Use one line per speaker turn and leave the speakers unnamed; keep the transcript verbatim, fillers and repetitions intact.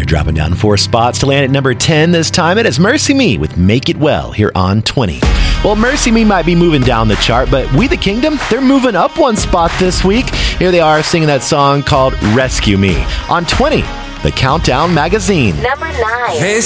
They're dropping down four spots to land at number ten this time. It is Mercy Me with Make It Well here on twenty. Well, Mercy Me might be moving down the chart, but We the Kingdom, they're moving up one spot this week. Here they are singing that song called Rescue Me on twenty, the Countdown Magazine.
Number nine.